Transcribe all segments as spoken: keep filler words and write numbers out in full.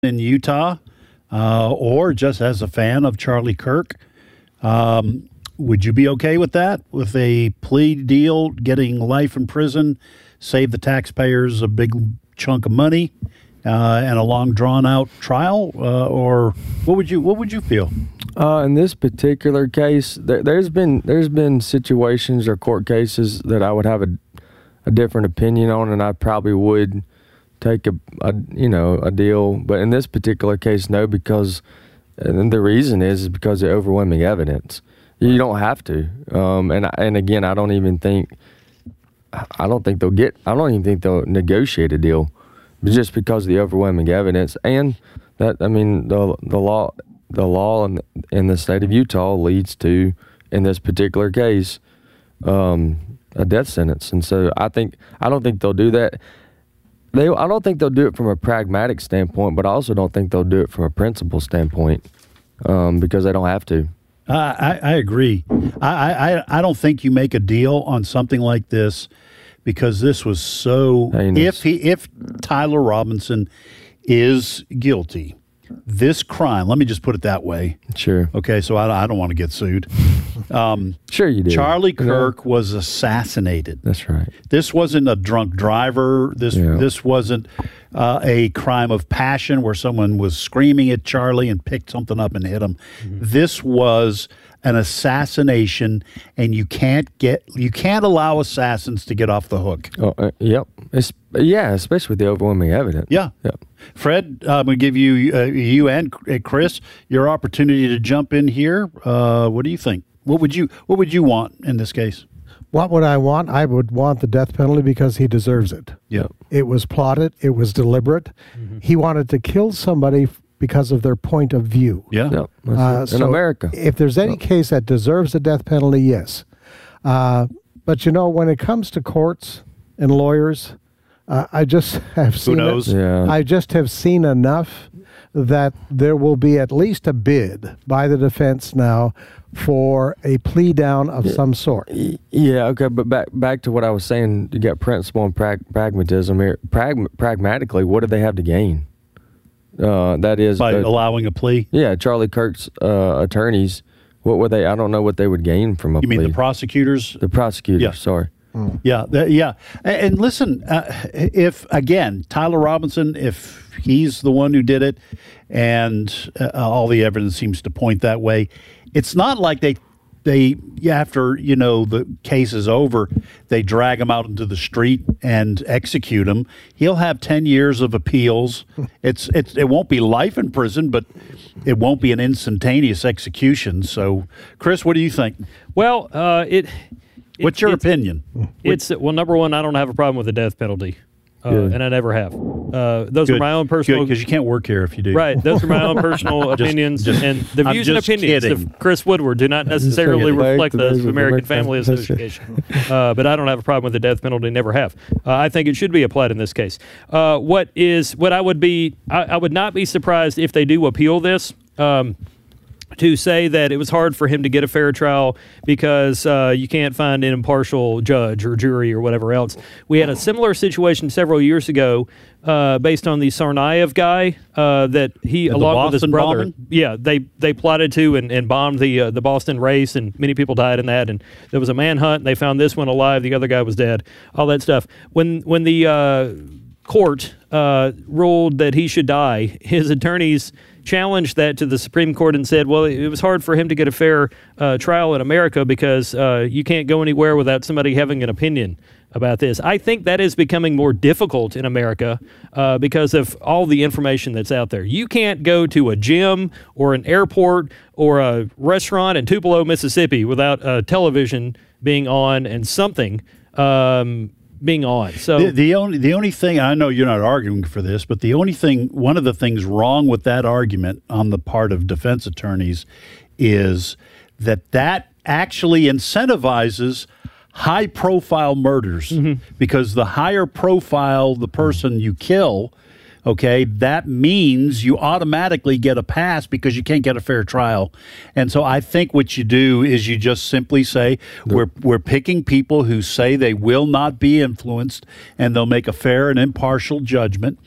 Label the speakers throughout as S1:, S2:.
S1: in Utah, uh, or just as a fan of Charlie Kirk, um, would you be okay with that? With a plea deal, getting life in prison, save the taxpayers a big chunk of money, uh, and a long drawn out trial? Uh, or what would you what would you feel?
S2: Uh, in this particular case, there, there's been there's been situations or court cases that I would have a, a different opinion on, and I probably would take a, a you know a deal. But in this particular case, no, because and the reason is is because of overwhelming evidence. You don't have to, um, and and again, I don't even think I don't think they'll get. I don't even think they'll negotiate a deal, just because of the overwhelming evidence. And that, I mean, the the law the law in, in the state of Utah leads to, in this particular case, um, a death sentence. And so I think I don't think they'll do that. They I don't think they'll do it from a pragmatic standpoint, but I also don't think they'll do it from a principle standpoint, um, because they don't have to.
S1: Uh, I, I agree. I, I I don't think you make a deal on something like this, because this was so.
S2: Heinous.
S1: If he if Tyler Robinson is guilty, this crime. Let me just put it that way.
S2: Sure.
S1: Okay, so I, I don't want to get sued. Um,
S2: sure, you do.
S1: Charlie Kirk
S2: yeah.
S1: was assassinated.
S2: That's right.
S1: This wasn't a drunk driver. This
S2: yeah.
S1: this wasn't uh, a crime of passion where someone was screaming at Charlie and picked something up and hit him. Mm-hmm. This was an assassination, and you can't get you can't allow assassins to get off the hook.
S2: Oh, uh, yep. It's, yeah, especially with the overwhelming evidence.
S1: Yeah.
S2: Yep.
S1: Fred, I'm going to give you uh, you and Chris your opportunity to jump in here. Uh, what do you think? What would you What would you want in this case?
S3: What would I want? I would want the death penalty because he deserves it.
S1: Yeah.
S3: It was plotted. It was deliberate. Mm-hmm. He wanted to kill somebody because of their point of view.
S1: Yeah.
S2: Yep.
S3: Uh,
S2: in
S3: so
S2: America.
S3: If there's any
S2: yep.
S3: case that deserves the death penalty, yes. Uh, but, you know, when it comes to courts and lawyers, uh, I just have seen
S1: Who knows?
S3: It,
S2: yeah.
S3: I just have seen enough that there will be at least a bid by the defense now for a plea down of
S2: yeah.
S3: some sort.
S2: Yeah, okay, but back back to what I was saying, you got principle and prag- pragmatism here. Prag- pragmatically, what do they have to gain? Uh, that is
S1: by
S2: uh,
S1: allowing a plea.
S2: Yeah, Charlie Kirk's uh, attorneys. What would they? I don't know what they would gain from a
S1: you
S2: plea.
S1: You mean the prosecutors?
S2: The prosecutors.
S1: Yeah.
S2: Sorry.
S3: Mm.
S1: Yeah, th- yeah. And, and listen, uh, if again Tyler Robinson, if he's the one who did it, and uh, all the evidence seems to point that way, it's not like they they after you know the case is over, they drag him out into the street and execute him. He'll have ten years of appeals. It's it's it won't be life in prison, but it won't be an instantaneous execution. So, Chris, what do you think?
S4: Well, uh, it.
S1: What's your opinion?
S4: It's well, number one, I don't have a problem with the death penalty, uh, and I never have. Uh, those
S1: Good.
S4: are my own personal.
S1: Because you can't work here if you do.
S4: Right. Those are my own personal
S1: Just-
S4: opinions,
S1: just-
S4: and the
S1: I'm
S4: views and
S1: just
S4: opinions
S1: kidding.
S4: of Chris Woodward do not necessarily
S2: kidding.
S4: reflect
S2: Back to
S4: the
S2: the
S4: American
S2: American
S4: Family
S2: Family
S4: Association. uh, but I don't have a problem with the death penalty. Never have. Uh, I think it should be applied in this case. Uh, what is what I would be? I, I would not be surprised if they do appeal this. Um, to say that it was hard for him to get a fair trial because uh, you can't find an impartial judge or jury or whatever else. We had a similar situation several years ago uh, based on the Tsarnaev guy uh, that he,
S1: The
S4: along with his
S1: Boston
S4: brother,
S1: bombing?
S4: yeah, they they plotted to and, and bombed the uh, the Boston race, and many people died in that. And there was a manhunt. And they found this one alive. The other guy was dead. All that stuff. When when the uh, court uh, ruled that he should die, his attorneys challenged that to the Supreme Court and said, well, it was hard for him to get a fair uh, trial in America because uh, you can't go anywhere without somebody having an opinion about this. I think that is becoming more difficult in America uh, because of all the information that's out there. You can't go to a gym or an airport or a restaurant in Tupelo, Mississippi without a television being on and something um being on. So
S1: the, the only the only thing, I know you're not arguing for this, but the only thing, one of the things wrong with that argument on the part of defense attorneys is that that actually incentivizes high profile murders, mm-hmm. because the higher profile the person you kill, okay, that means you automatically get a pass because you can't get a fair trial. And so I think what you do is you just simply say, we're we're picking people who say they will not be influenced and they'll make a fair and impartial judgment.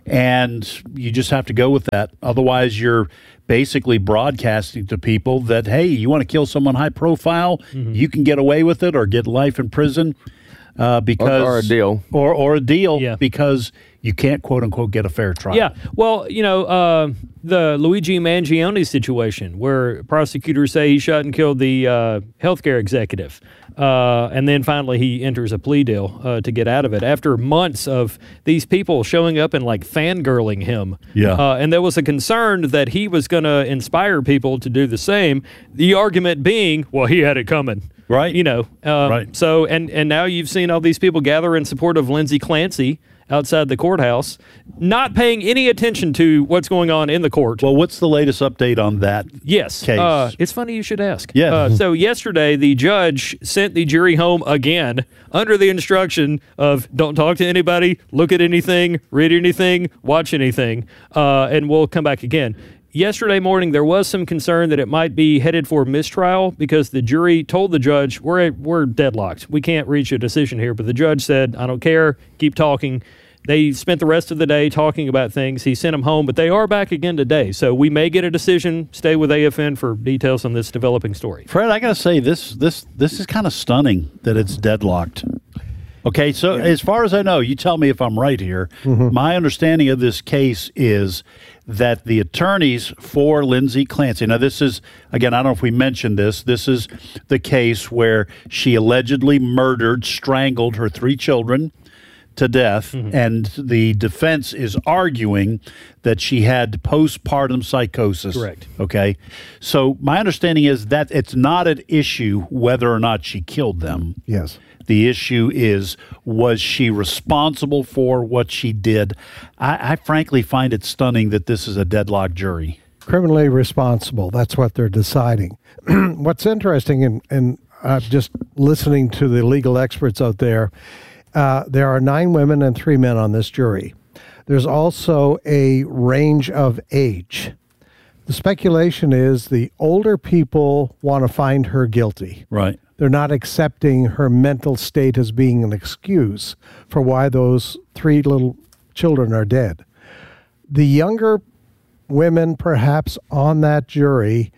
S1: and you just have to go with that. Otherwise, you're basically broadcasting to people that, hey, you want to kill someone high profile, mm-hmm. you can get away with it or get life in prison uh, because
S2: or, or a deal
S1: or or a deal
S4: yeah.
S1: because you can't quote unquote get a fair trial.
S4: Yeah, well, you know, uh, the Luigi Mangione situation where prosecutors say he shot and killed the uh, healthcare executive. Uh, and then finally he enters a plea deal uh, to get out of it after months of these people showing up and like fangirling him.
S1: Yeah.
S4: Uh, and there was a concern that he was going to inspire people to do the same. The argument being, well, he had it coming.
S1: Right.
S4: You know. Uh,
S1: right.
S4: So, and, and now you've seen all these people gather in support of Lindsey Clancy outside the courthouse, not paying any attention to what's going on in the court.
S1: Well, what's the latest update on that
S4: yes.
S1: case?
S4: Uh, it's funny you should ask.
S1: Yeah.
S4: Uh, so yesterday, the judge sent the jury home again under the instruction of don't talk to anybody, look at anything, read anything, watch anything, uh, and we'll come back again. Yesterday morning, there was some concern that it might be headed for mistrial because the jury told the judge, we're, we're deadlocked. We can't reach a decision here. But the judge said, I don't care. Keep talking. They spent the rest of the day talking about things. He sent them home, but they are back again today. So we may get a decision. Stay with A F N for details on this developing story.
S1: Fred, I got to say, this this this is kind of stunning that it's deadlocked. Okay, so yeah. as far as I know, you tell me if I'm right here. Mm-hmm. My understanding of this case is that the attorneys for Lindsey Clancy, now this is, again, I don't know if we mentioned this, this is the case where she allegedly murdered, strangled her three children to death, mm-hmm. and the defense is arguing that she had postpartum psychosis.
S4: Correct.
S1: Okay, so my understanding is that it's not an issue whether or not she killed them.
S3: Yes.
S1: The issue is, was she responsible for what she did? I, I frankly find it stunning that this is a deadlocked jury.
S3: Criminally responsible. That's what they're deciding. What's interesting, and in, in, uh, just listening to the legal experts out there, uh, there are nine women and three men on this jury. There's also a range of age. The speculation is the older people want to find her guilty.
S1: Right.
S3: They're not accepting her mental state as being an excuse for why those three little children are dead. The younger women, perhaps, on that jury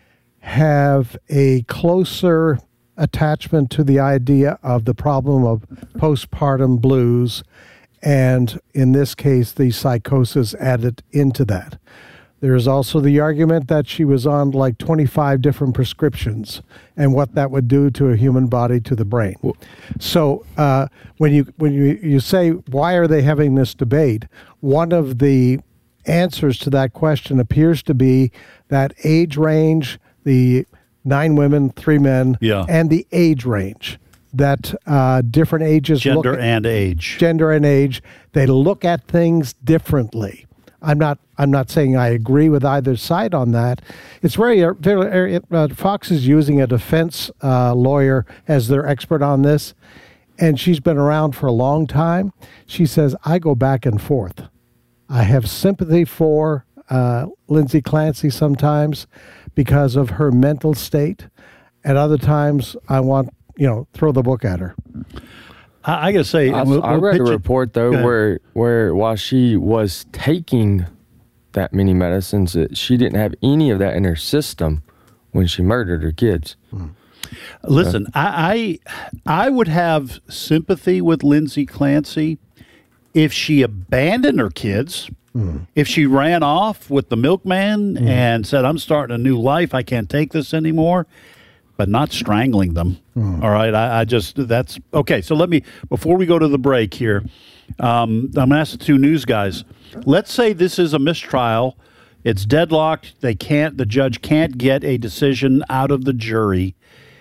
S3: have a closer attachment to the idea of the problem of postpartum blues, and in this case, the psychosis added into that. There's also the argument that she was on like twenty-five different prescriptions and what that would do to a human body, to the brain. So uh, when you when you, you say, why are they having this debate, one of the answers to that question appears to be that age range, the nine women, three men,
S1: yeah.
S3: and the age range. That uh, different ages
S1: Gender
S3: look at,
S1: and age.
S3: Gender and age. They look at things differently. I'm not. I'm not saying I agree with either side on that. It's very. very uh, Fox is using a defense uh, lawyer as their expert on this, and she's been around for a long time. She says, I go back and forth. I have sympathy for uh, Lindsey Clancy sometimes because of her mental state, and other times I want you know throw the book at her.
S1: I, I gotta say,
S2: I,
S1: we'll,
S2: I
S1: we'll
S2: read a
S1: pitch it-
S2: report though where where while she was taking that many medicines, that she didn't have any of that in her system when she murdered her kids.
S1: Hmm. Listen, I, I I would have sympathy with Lindsey Clancy if she abandoned her kids, mm. if she ran off with the milkman mm. and said, I'm starting a new life, I can't take this anymore, but not strangling them. Mm. All right, I, I just, that's, okay, so let me, before we go to the break here, um, I'm going to ask the two news guys, let's say this is a mistrial, it's deadlocked, they can't, the judge can't get a decision out of the jury.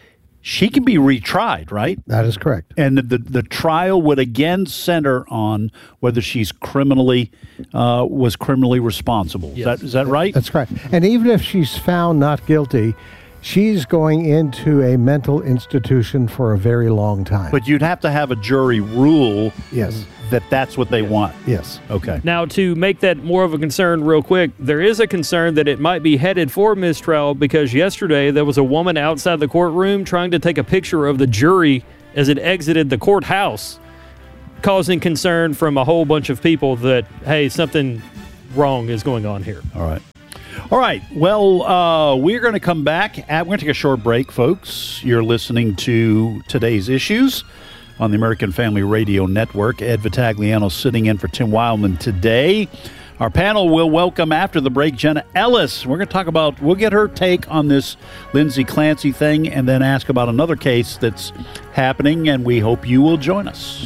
S1: She can be retried, right?
S3: That is correct.
S1: And the, the, the trial would again center on whether she's criminally, uh, was criminally responsible. Yes. Is that, is that right?
S3: That's correct. And even if she's found not guilty, she's going into a mental institution for a very long time.
S1: But you'd have to have a jury rule
S3: yes.
S1: that that's what they want.
S3: Yes.
S1: Okay.
S4: Now, to make that more of a concern real quick, there is a concern that it might be headed for mistrial because yesterday there was a woman outside the courtroom trying to take a picture of the jury as it exited the courthouse. causing concern from a whole bunch of people that, hey, something wrong is going on here.
S1: All right. All right. Well, uh, we're going to come back. At, we're going to take a short break, folks. You're listening to Today's Issues on the American Family Radio Network. Ed Vitagliano sitting in for Tim Wildman today. Our panel will welcome after the break Jenna Ellis. We're going to talk about, we'll get her take on this Lindsay Clancy thing and then ask about another case that's happening, and we hope you will join us.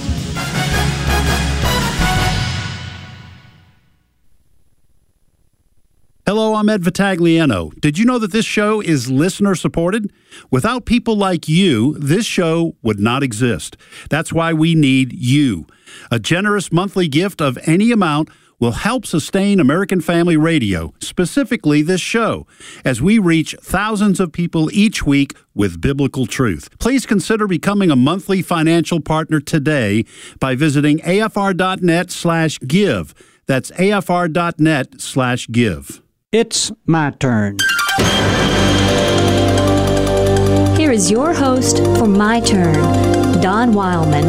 S1: Hello, I'm Ed Vitagliano. Did you know that this show is listener-supported? Without people like you, this show would not exist. That's why we need you. A generous monthly gift of any amount will help sustain American Family Radio, specifically this show, as we reach thousands of people each week with biblical truth. Please consider becoming a monthly financial partner today by visiting afr.net slash give. That's afr.net slash give.
S5: It's my turn.
S6: Here is your host for My Turn, Don Wildman.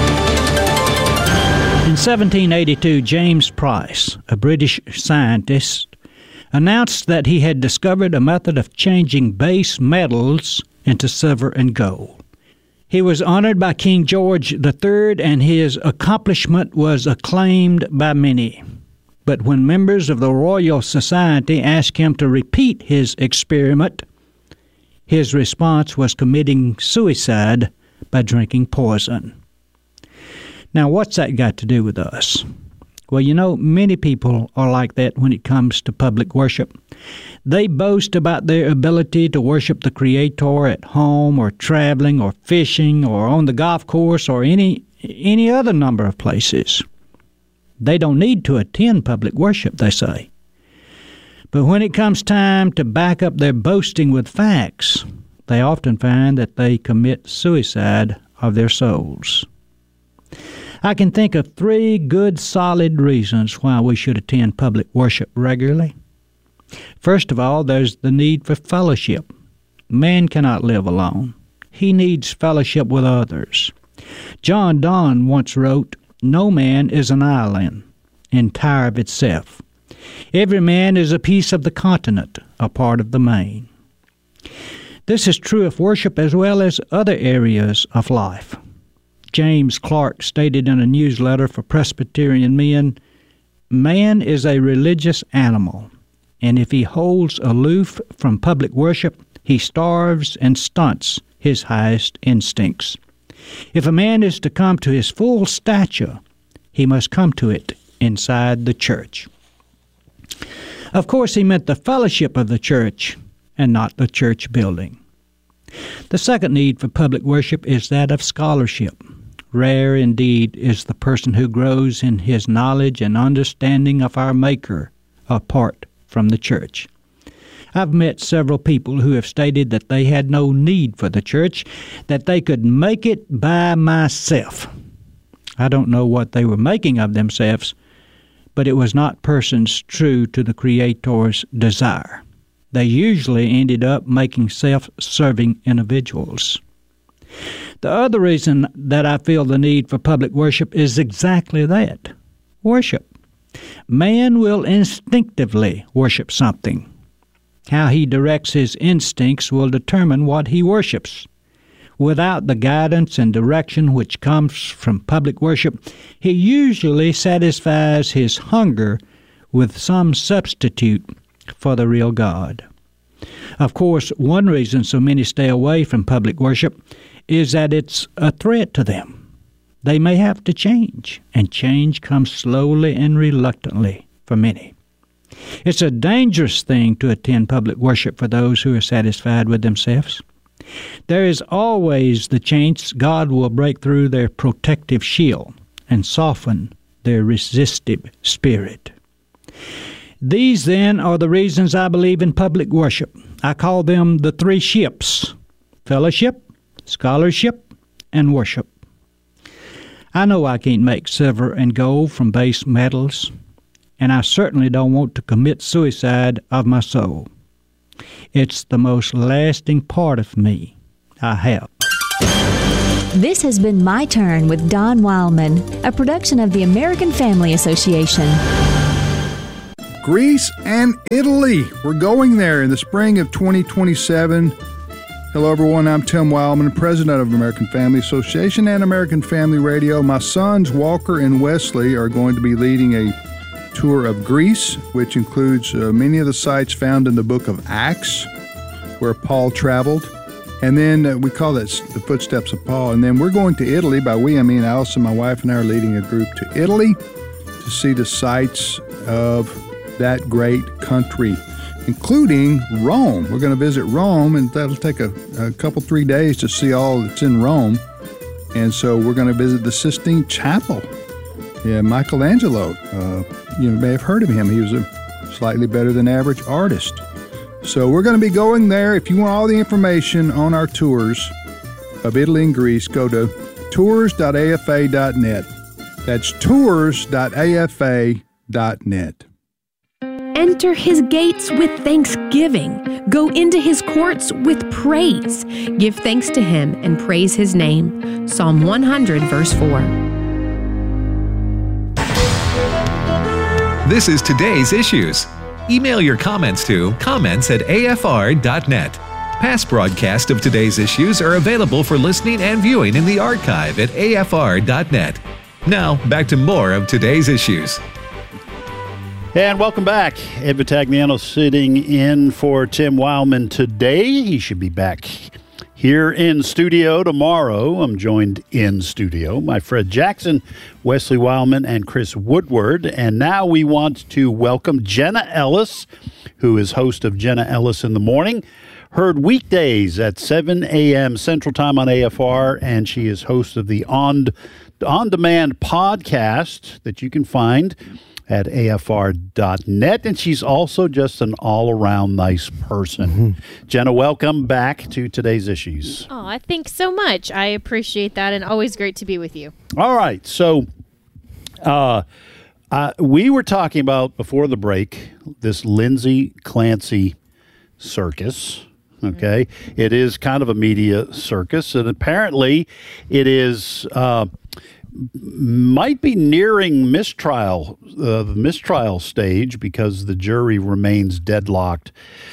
S5: In seventeen eighty-two, James Price, a British scientist, announced that he had discovered a method of changing base metals into silver and gold. He was honored by King George the Third, and his accomplishment was acclaimed by many. But when members of the Royal Society asked him to repeat his experiment, his response was committing suicide by drinking poison. Now, what's that got to do with us? Well, you know, many people are like that when it comes to public worship. They boast about their ability to worship the Creator at home or traveling or fishing or on the golf course or any any other number of places. They don't need to attend public worship, they say. But when it comes time to back up their boasting with facts, they often find that they commit suicide of their souls. I can think of three good, solid reasons why we should attend public worship regularly. First of all, there's the need for fellowship. Man cannot live alone. He needs fellowship with others. John Donne once wrote, "No man is an island, entire of itself. Every man is a piece of the continent, a part of the main." This is true of worship as well as other areas of life. James Clark stated in a newsletter for Presbyterian men, "Man is a religious animal, and if he holds aloof from public worship, he starves and stunts his highest instincts. If a man is to come to his full stature, he must come to it inside the church." Of course, he meant the fellowship of the church and not the church building. The second need for public worship is that of scholarship. Rare indeed is the person who grows in his knowledge and understanding of our Maker apart from the church. I've met several people who have stated that they had no need for the church, that they could make it by myself. I don't know what they were making of themselves, but it was not persons true to the Creator's desire. They usually ended up making self-serving individuals. The other reason that I feel the need for public worship is exactly that, worship. Man will instinctively worship something. How he directs his instincts will determine what he worships. Without the guidance and direction which comes from public worship, he usually satisfies his hunger with some substitute for the real God. Of course, one reason so many stay away from public worship is that it's a threat to them. They may have to change, and change comes slowly and reluctantly for many. It's a dangerous thing to attend public worship for those who are satisfied with themselves. There is always the chance God will break through their protective shield and soften their resistive spirit. These, then, are the reasons I believe in public worship. I call them the three ships: fellowship, scholarship, and worship. I know I can't make silver and gold from base metals, and I certainly don't want to commit suicide of my soul. It's the most lasting part of me I have.
S6: This has been My Turn with Don Wildman, a production of the American Family Association.
S7: Greece and Italy. We're going there in the spring of twenty twenty-seven. Hello, everyone. I'm Tim Wildman, president of American Family Association and American Family Radio. My sons, Walker and Wesley, are going to be leading a tour of Greece, which includes uh, many of the sites found in the book of Acts, where Paul traveled. And then uh, we call that the footsteps of Paul. And then we're going to Italy. By we, I mean Allison, my wife, and I are leading a group to Italy to see the sites of that great country, including Rome. We're going to visit Rome, and that'll take a, a couple, three days to see all that's in Rome. And so we're going to visit the Sistine Chapel. Yeah, Michelangelo, uh, you may have heard of him. He was a slightly better than average artist. So we're going to be going there. If you want all the information on our tours of Italy and Greece, go to tours dot a f a dot net. That's tours dot a f a dot net.
S8: Enter his gates with thanksgiving. Go into his courts with praise. Give thanks to him and praise his name. Psalm one hundred, verse four.
S9: This is Today's Issues. Email your comments to comments at a f r dot net. Past broadcasts of Today's Issues are available for listening and viewing in the archive at a f r dot net. Now, back to more of Today's Issues.
S1: And welcome back. Ed Vitagliano sitting in for Tim Wildman today. He should be back here in studio tomorrow. I'm joined in studio by Fred Jackson, Wesley Wildman, and Chris Woodward. And now we want to welcome Jenna Ellis, who is host of Jenna Ellis in the Morning. Heard weekdays at seven a.m. Central Time on A F R, and she is host of the On, On Demand podcast that you can find at a f r dot net, and she's also just an all-around nice person. Mm-hmm. Jenna, welcome back to Today's Issues.
S10: Oh, thanks so much. I appreciate that, and always great to be with you.
S1: All right, so uh, uh, we were talking about, before the break, this Lindsay Clancy circus, okay? Mm-hmm. It is kind of a media circus, and apparently it is... Uh, might be nearing mistrial, uh, the mistrial stage, because the jury remains deadlocked.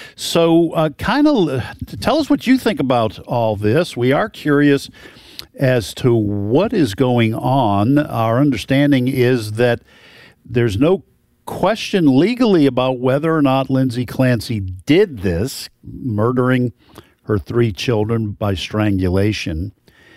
S1: So uh, kind of uh, tell us what you think about all this. We are curious as to what is going on. Our understanding is that there's no question legally about whether or not Lindsay Clancy did this, murdering her three children by strangulation.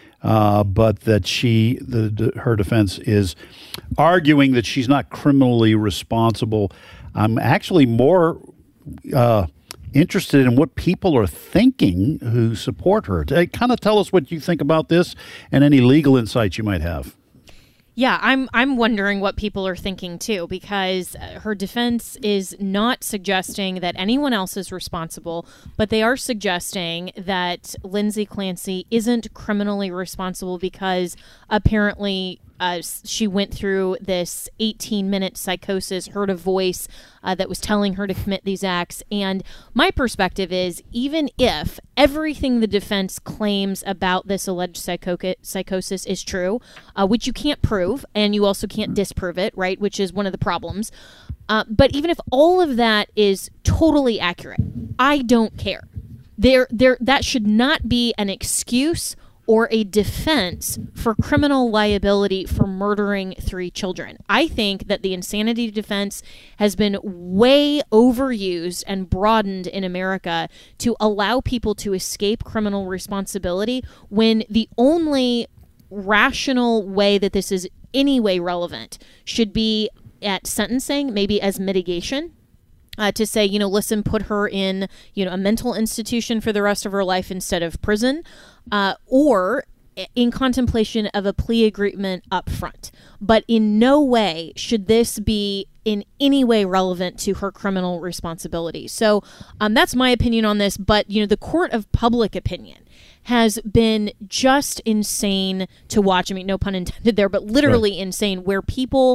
S1: Uh, but that she, the, the, her defense is arguing that she's not criminally responsible. I'm actually more uh, interested in what people are thinking who support her. Kind of tell us what you think about this and any legal insights you might have.
S10: Yeah, I'm I'm wondering what people are thinking too, because her defense is not suggesting that anyone else is responsible, but they are suggesting that Lindsay Clancy isn't criminally responsible because apparently uh, she went through this eighteen-minute psychosis, heard a voice uh, that was telling her to commit these acts. And my perspective is, even if everything the defense claims about this alleged psycho- psychosis is true, uh, which you can't prove, and you also can't disprove it, right, which is one of the problems. Uh, but even if all of that is totally accurate, I don't care. There, there, that should not be an excuse or a defense for criminal liability for murdering three children. I think that the insanity defense has been way overused and broadened in America to allow people to escape criminal responsibility, when the only rational way that this is any way relevant should be at sentencing, maybe as mitigation. Uh, to say, you know, listen, put her in, you know, a mental institution for the rest of her life instead of prison, uh, or in contemplation of a plea agreement up front. But in no way should this be in any way relevant to her criminal responsibility. So um, that's my opinion on this. But, you know, the court of public opinion has been just insane to watch. I mean, no pun intended there, but literally right. insane, where people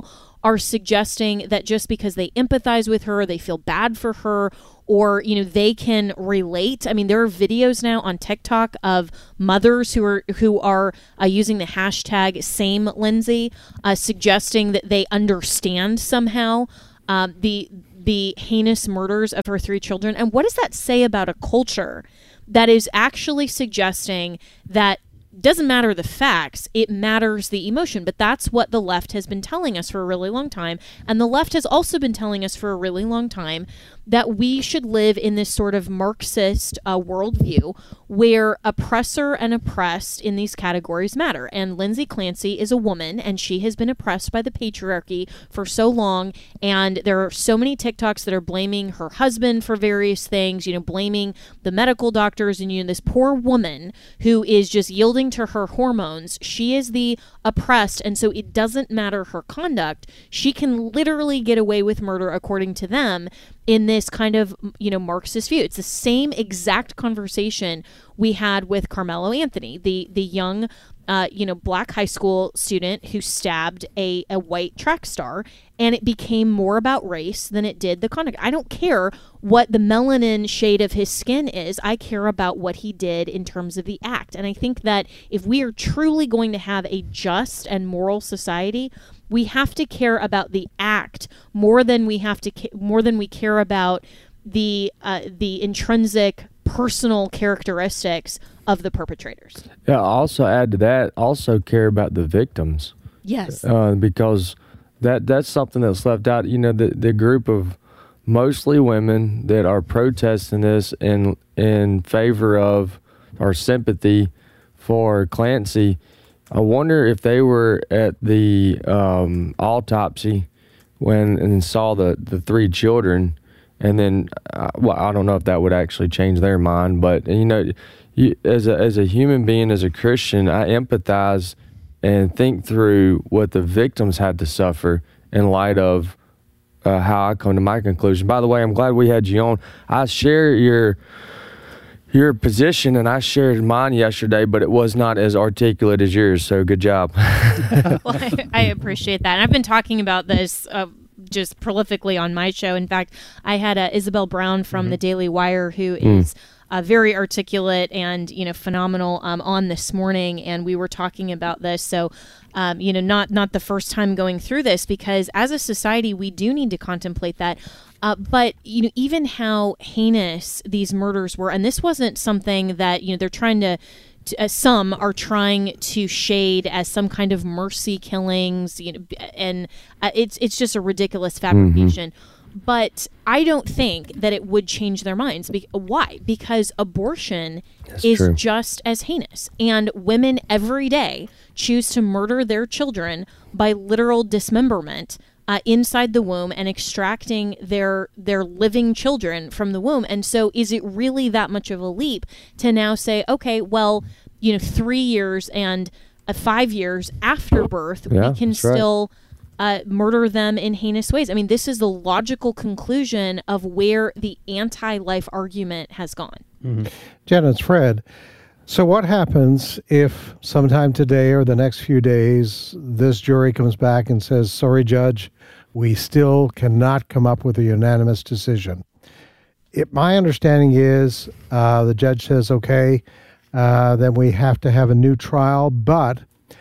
S10: are suggesting that just because they empathize with her, they feel bad for her, or, you know, they can relate. I mean, there are videos now on TikTok of mothers who are who are uh, using the hashtag Same Lindsay, uh, suggesting that they understand somehow um, the the heinous murders of her three children. And what does that say about a culture that is actually suggesting that doesn't matter the facts, it matters the emotion? But that's what the left has been telling us for a really long time. And the left has also been telling us for a really long time that we should live in this sort of Marxist uh, worldview where oppressor and oppressed in these categories matter. And Lindsay Clancy is a woman, and she has been oppressed by the patriarchy for so long. And there are so many TikToks that are blaming her husband for various things, you know, blaming the medical doctors, and, you know, this poor woman who is just yielding to her hormones. She is the oppressed, and so it doesn't matter her conduct. She can literally get away with murder, according to them, in this kind of, you know, Marxist view. It's the same exact conversation we had with Carmelo Anthony, the the young, uh, you know, black high school student who stabbed a, a white track star, and it became more about race than it did the conduct. I don't care what the melanin shade of his skin is. I care about what he did in terms of the act. And I think that if we are truly going to have a just and moral society, we have to care about the act more than we have to ca- more than we care about the uh, the intrinsic personal characteristics of the perpetrators.
S2: Yeah, I'll also add to that, also care about the victims.
S10: Yes.
S2: Uh, because that that's something that's left out. You know, the, the group of mostly women that are protesting this in, in favor of or sympathy for Clancy, I wonder if they were at the um, autopsy when and saw the, the three children, and then, uh, well, I don't know if that would actually change their mind, but, you know, you, as a as a human being, as a Christian, I empathize and think through what the victims had to suffer in light of uh, how I come to my conclusion. By the way, I'm glad we had you on. I share your your position, and I shared mine yesterday, but it was not as articulate as yours, so good job.
S10: Well, I, I appreciate that. And I've been talking about this uh, just prolifically on my show. In fact, I had uh, Isabel Brown from mm-hmm. the Daily Wire, who mm. is uh, very articulate and, you know, phenomenal um, on this morning, and we were talking about this. So, um, you know, not not the first time going through this, because as a society, we do need to contemplate that. Uh, but, you know, even how heinous these murders were, and this wasn't something that, you know, they're trying to, to uh, some are trying to shade as some kind of mercy killings, you know, and uh, it's it's just a ridiculous fabrication. Mm-hmm. But I don't think that it would change their minds. Be- why? Because abortion That's is true. just as heinous. And women every day choose to murder their children by literal dismemberment Uh, inside the womb and extracting their their living children from the womb. And so is it really that much of a leap to now say, okay, well, you know, three years and uh, five years after birth,
S2: yeah,
S10: we can still
S2: right.
S10: uh, murder them in heinous ways? I mean, this is the logical conclusion of where the anti-life argument has gone.
S3: Mm-hmm. Jen, it's Fred. So what happens if sometime today or the next few days, this jury comes back and says, sorry, Judge, we still cannot come up with a unanimous decision? It, my understanding is uh, the judge says, okay, uh, then we have to have a new trial, but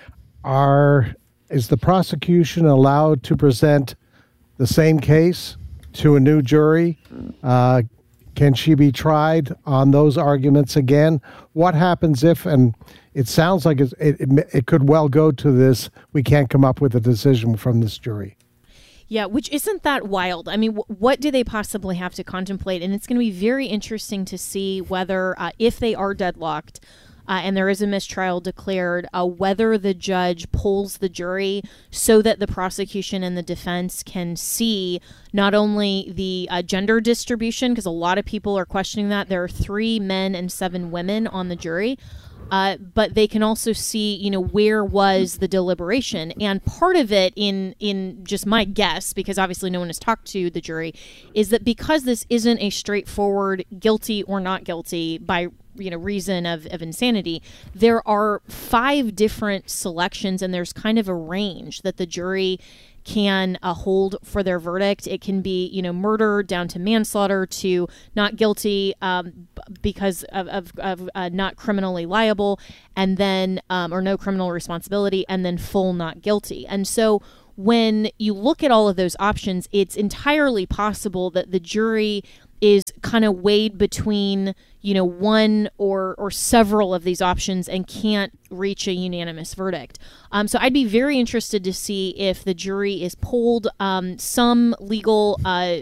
S3: are, is the prosecution allowed to present the same case to a new jury? Uh, Can she be tried on those arguments again? What happens if, and it sounds like it, it, it could well go to this, we can't come up with a decision from this jury.
S10: Yeah, which isn't that wild. I mean, w- what do they possibly have to contemplate? And it's going to be very interesting to see whether, uh, if they are deadlocked, Uh, and there is a mistrial declared, uh, whether the judge polls the jury so that the prosecution and the defense can see not only the uh, gender distribution, because a lot of people are questioning that. There are three men and seven women on the jury. Uh, but they can also see, you know, where was the deliberation. And part of it, in in just my guess, because obviously no one has talked to the jury, is that because this isn't a straightforward guilty or not guilty by, you know, reason of, of insanity, there are five different selections, and there's kind of a range that the jury can uh, hold for their verdict. It can be, you know, murder down to manslaughter to not guilty um, b- because of, of, of uh, not criminally liable, and then um, or no criminal responsibility, and then full not guilty. And so when you look at all of those options, it's entirely possible that the jury is kind of weighed between, you know, one or or several of these options and can't reach a unanimous verdict. Um, so I'd be very interested to see if the jury is polled. Um, some legal uh,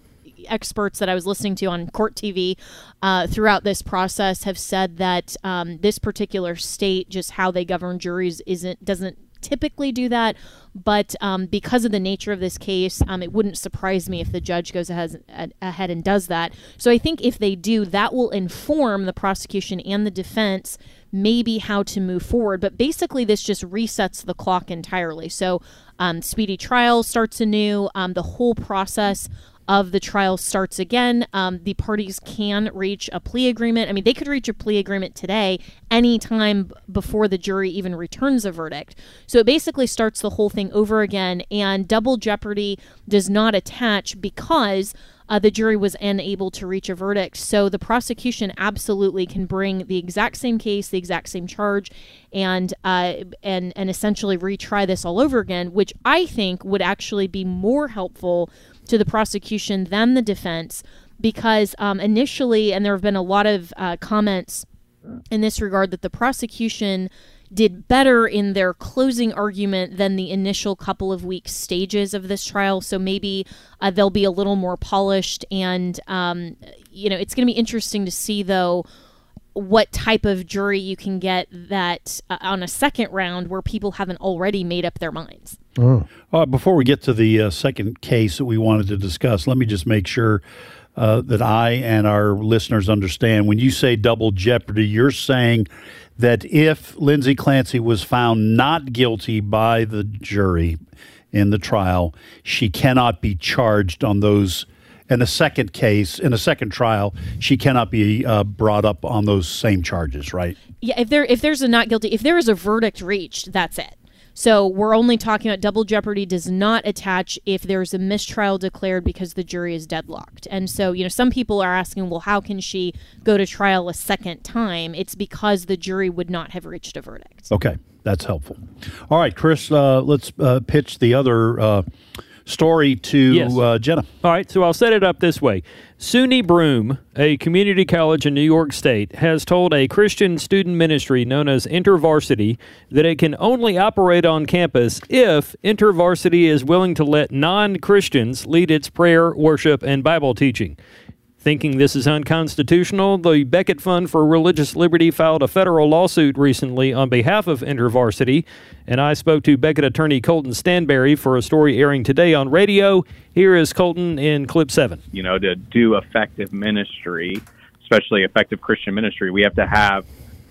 S10: experts that I was listening to on Court T V uh, throughout this process have said that um, this particular state, just how they govern juries, isn't doesn't typically do that, but um, because of the nature of this case, um, it wouldn't surprise me if the judge goes ahead, ahead and does that. So I think if they do, that will inform the prosecution and the defense maybe how to move forward. But basically, this just resets the clock entirely. So um, speedy trial starts anew. Um, the whole process of the trial starts again. Um, the parties can reach a plea agreement. I mean, they could reach a plea agreement today, anytime b- before the jury even returns a verdict. So it basically starts the whole thing over again, and double jeopardy does not attach because uh, the jury was unable to reach a verdict. So the prosecution absolutely can bring the exact same case, the exact same charge, and uh, and and essentially retry this all over again, which I think would actually be more helpful to the prosecution than the defense, because um, initially, and there have been a lot of uh, comments in this regard, that the prosecution did better in their closing argument than the initial couple of weeks stages of this trial. So maybe uh, they'll be a little more polished, and um, you know, it's going to be interesting to see, though, what type of jury you can get that uh, on a second round where people haven't already made up their minds.
S1: Oh. Uh, before we get to the uh, second case that we wanted to discuss, let me just make sure uh, that I and our listeners understand. When you say double jeopardy, you're saying that if Lindsay Clancy was found not guilty by the jury in the trial, she cannot be charged on those. In a second case, in a second trial, she cannot be uh, brought up on those same charges, right?
S10: Yeah, if there if there's a not guilty, if there is a verdict reached, that's it. So we're only talking about double jeopardy does not attach if there's a mistrial declared because the jury is deadlocked. And so, you know, some people are asking, well, how can she go to trial a second time? It's because the jury would not have reached a verdict.
S1: Okay, that's helpful. All right, Chris, uh, let's uh, pitch the other uh, story to
S4: yes.
S1: uh, Jenna.
S4: All right, so I'll set it up this way. SUNY Broome, a community college in New York State, has told a Christian student ministry known as InterVarsity that it can only operate on campus if InterVarsity is willing to let non-Christians lead its prayer, worship, and Bible teaching. Thinking this is unconstitutional, the Becket Fund for Religious Liberty filed a federal lawsuit recently on behalf of InterVarsity, and I spoke to Becket attorney Colton Stanberry for a story airing today on radio. Here is Colton in clip seven.
S11: You know, to do effective ministry, especially effective Christian ministry, we have to have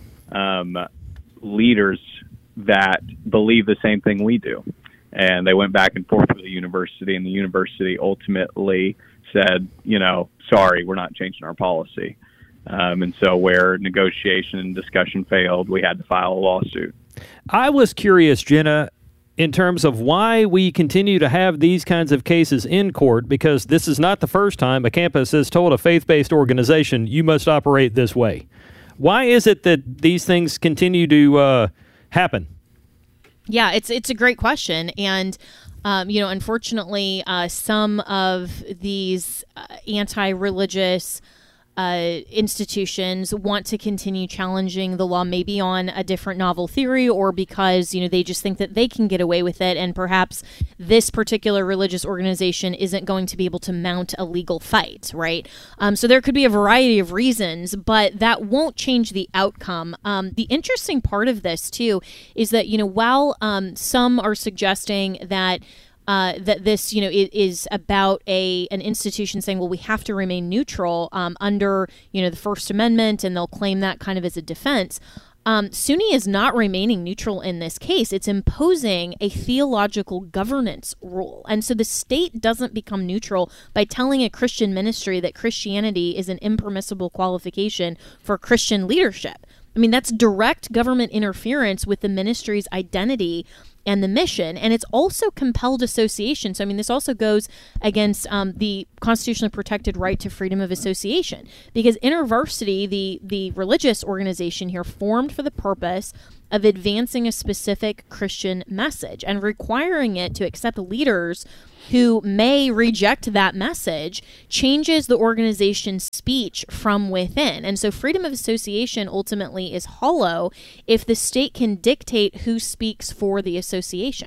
S11: um, leaders that believe the same thing we do. And they went back and forth with the university, and the university ultimately said, you know, sorry, we're not changing our policy. Um, and so where negotiation and discussion failed, we had to file a lawsuit.
S4: I was curious, Jenna, in terms of why we continue to have these kinds of cases in court, because this is not the first time a campus has told a faith-based organization, you must operate this way. Why is it that these things continue to uh, happen?
S10: Yeah, it's it's a great question. And Um, you know, unfortunately, uh, some of these uh, anti-religious uh, institutions want to continue challenging the law, maybe on a different novel theory, or because, you know, they just think that they can get away with it, and perhaps this particular religious organization isn't going to be able to mount a legal fight, right? Um, so there could be a variety of reasons, but that won't change the outcome. Um, the interesting part of this, too, is that, you know, while um, some are suggesting that Uh, that this, you know, is, is about a an institution saying, well, we have to remain neutral um, under, you know, the First Amendment, and they'll claim that kind of as a defense. Um, SUNY is not remaining neutral in this case. It's imposing a theological governance rule. And so the state doesn't become neutral by telling a Christian ministry that Christianity is an impermissible qualification for Christian leadership. I mean, that's direct government interference with the ministry's identity and the mission. And it's also compelled association. So, I mean, this also goes against um, the constitutionally protected right to freedom of association, because InterVarsity, the, the religious organization here, formed for the purpose of advancing a specific Christian message and requiring it to accept leaders who may reject that message changes the organization's speech from within. And so freedom of association ultimately is hollow if the state can dictate who speaks for the association.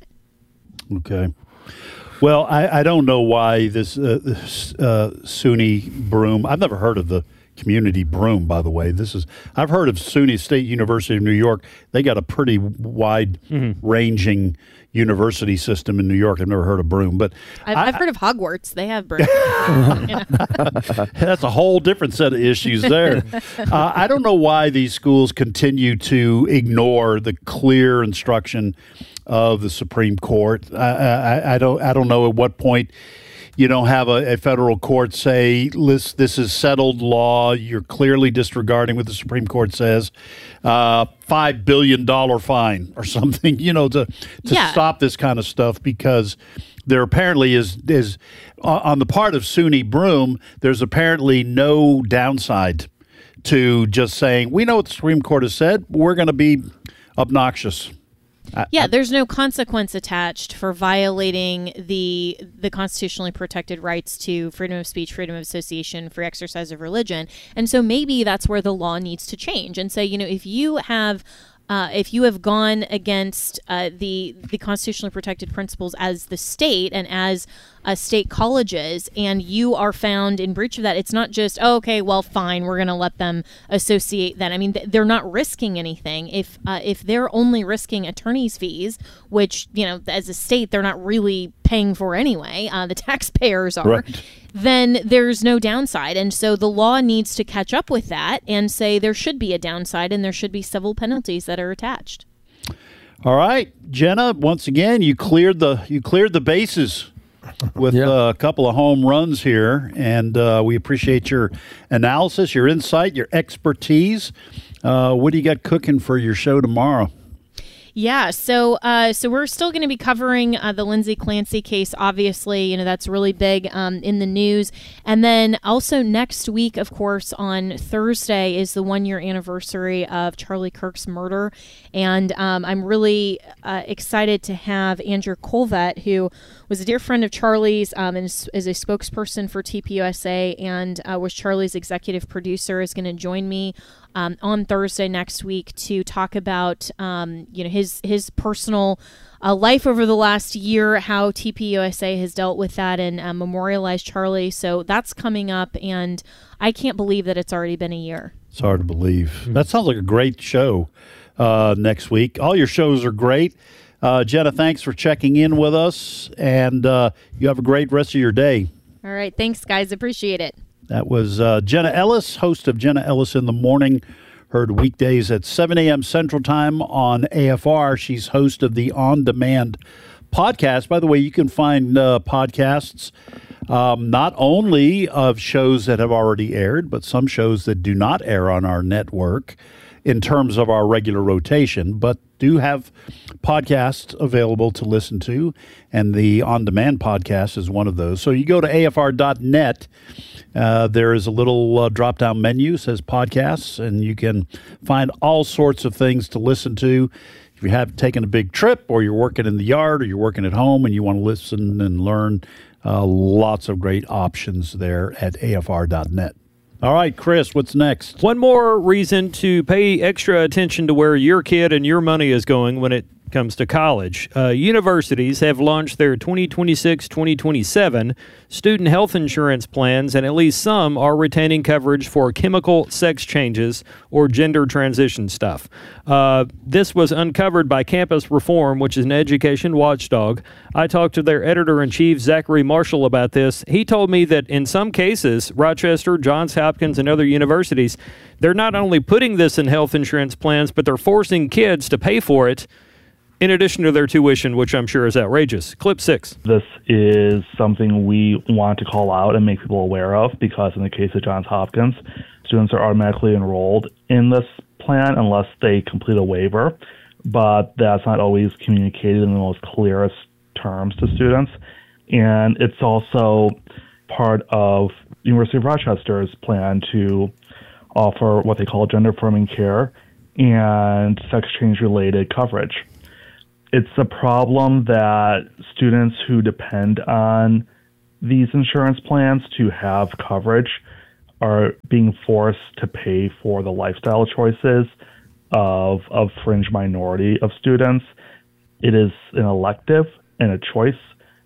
S1: Okay. Well, I, I don't know why this, uh, this uh, SUNY broom, I've never heard of the community broom, by the way. This is, I've heard of SUNY State University of New York. They got a pretty wide mm-hmm. ranging university system in New York. I've never heard of broom, but
S10: I've,
S1: I,
S10: I've heard of Hogwarts. They have broom. You know?
S1: That's a whole different set of issues there. uh, I don't know why these schools continue to ignore the clear instruction of the Supreme Court. I, I, I don't. I don't know at what point you don't have a, a federal court say, this, this is settled law, you're clearly disregarding what the Supreme Court says, uh, five billion dollars fine or something, you know, to, to
S10: yeah.
S1: stop this kind of stuff, because there apparently is, is uh, on the part of SUNY Broom, there's apparently no downside to just saying, we know what the Supreme Court has said, we're going to be obnoxious.
S10: Yeah, there's no consequence attached for violating the the constitutionally protected rights to freedom of speech, freedom of association, free exercise of religion. And so maybe that's where the law needs to change and say, you know, if you have uh, if you have gone against uh, the the constitutionally protected principles as the state and as uh, state colleges, and you are found in breach of that, it's not just, oh, okay, well, fine, we're going to let them associate that. I mean, th- they're not risking anything. If uh, if they're only risking attorney's fees, which, you know, as a state, they're not really paying for anyway, uh, the taxpayers are, right. Then there's no downside. And so the law needs to catch up with that and say there should be a downside and there should be civil penalties that are attached.
S1: All right, Jenna, once again, you cleared the you cleared the bases with yep. uh, a couple of home runs here, and uh, we appreciate your analysis, your insight, your expertise. Uh, what do you got cooking for your show tomorrow?
S10: Yeah, so uh, so we're still going to be covering uh, the Lindsay Clancy case. Obviously, you know, that's really big um, in the news. And then also next week, of course, on Thursday is the one-year anniversary of Charlie Kirk's murder. And um, I'm really uh, excited to have Andrew Colvett, who was a dear friend of Charlie's um, and is, is a spokesperson for T P U S A and uh, was Charlie's executive producer, is going to join me Um, on Thursday next week to talk about, um, you know, his his personal uh, life over the last year, how T P U S A has dealt with that and uh, memorialized Charlie. So that's coming up, and I can't believe that it's already been a year.
S1: It's hard to believe. That sounds like a great show uh, next week. All your shows are great. Uh, Jenna, thanks for checking in with us, and uh, you have a great rest of your day.
S10: All right. Thanks, guys. Appreciate it.
S1: That was uh, Jenna Ellis, host of Jenna Ellis in the Morning, heard weekdays at seven a.m. Central Time on A F R. She's host of the On Demand podcast. By the way, you can find uh, podcasts um, not only of shows that have already aired, but some shows that do not air on our network in terms of our regular rotation, but do have podcasts available to listen to, and the On Demand podcast is one of those. So you go to A F R dot net. Uh, there is a little uh, drop-down menu, says podcasts, and you can find all sorts of things to listen to. If you have taken a big trip, or you're working in the yard, or you're working at home, and you want to listen and learn, uh, lots of great options there at A F R dot net. All right, Chris, what's next?
S4: One more reason to pay extra attention to where your kid and your money is going when it comes to college. Uh, universities have launched their twenty twenty-six twenty twenty-seven student health insurance plans, and at least some are retaining coverage for chemical sex changes or gender transition stuff. Uh, this was uncovered by Campus Reform, which is an education watchdog. I talked to their editor-in-chief, Zachary Marshall, about this. He told me that in some cases, Rochester, Johns Hopkins, and other universities, they're not only putting this in health insurance plans, but they're forcing kids to pay for it in addition to their tuition, which I'm sure is outrageous. Clip six.
S12: This is something we want to call out and make people aware of, because in the case of Johns Hopkins, students are automatically enrolled in this plan unless they complete a waiver. but that's not always communicated in the most clearest terms to students. And it's also part of University of Rochester's plan to offer what they call gender-affirming care and sex change-related coverage. It's a problem that students who depend on these insurance plans to have coverage are being forced to pay for the lifestyle choices of a fringe minority of students. It is an elective and a choice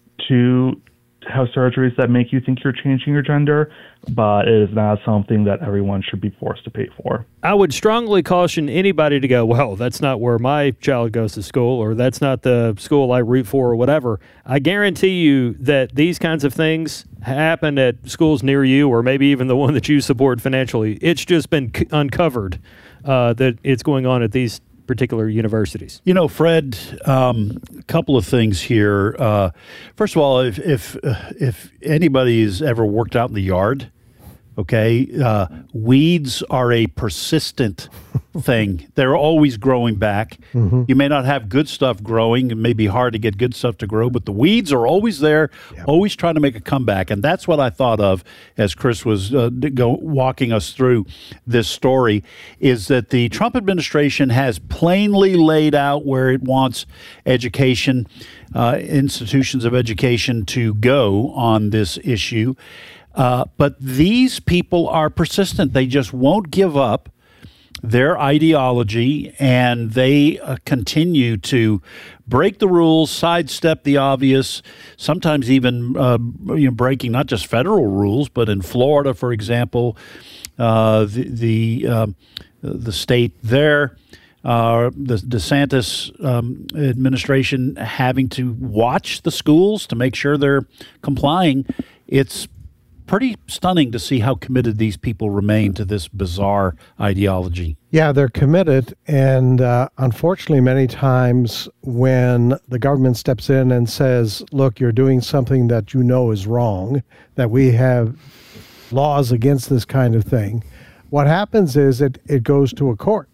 S12: to have surgeries that make you think you're changing your gender, but it is not something that everyone should be forced to pay for.
S4: I would strongly caution anybody to go, well, that's not where my child goes to school, or that's not the school I root for, or whatever. I guarantee you that these kinds of things happen at schools near you, or maybe even the one that you support financially. It's just been c- uncovered uh, that it's going on at these particular universities.
S1: You know, Fred, um, a couple of things here. Uh, first of all, if if uh, if anybody's ever worked out in the yard, okay, uh, weeds are a persistent thing. They're always growing back. Mm-hmm. You may not have good stuff growing. It may be hard to get good stuff to grow, but the weeds are always there, yep. always trying to make a comeback. And that's what I thought of as Chris was uh, go, walking us through this story, is that the Trump administration has plainly laid out where it wants education, uh, institutions of education to go on this issue. Uh, but these people are persistent. They just won't give up their ideology, and they uh, continue to break the rules, sidestep the obvious, sometimes even uh, you know, breaking not just federal rules, but in Florida, for example, uh, the the, uh, the state there, uh, the DeSantis um, administration having to watch the schools to make sure they're complying. It's pretty stunning to see how committed these people remain to this bizarre ideology.
S3: Yeah, they're committed. And uh, unfortunately, many times when the government steps in and says, look, you're doing something that you know is wrong, that we have laws against this kind of thing, what happens is it, it goes to a court.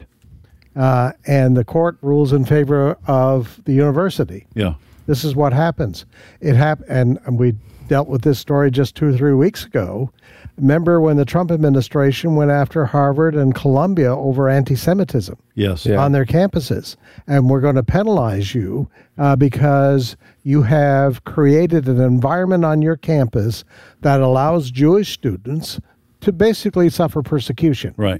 S3: Uh, and the court rules in favor of the university.
S1: Yeah.
S3: This is what happens. It hap- and, and we dealt with this story just two or three weeks ago. Remember when the Trump administration went after Harvard and Columbia over anti-Semitism
S1: yes.
S3: yeah. on their campuses? And we're going to penalize you uh, because you have created an environment on your campus that allows Jewish students to basically suffer persecution.
S1: Right.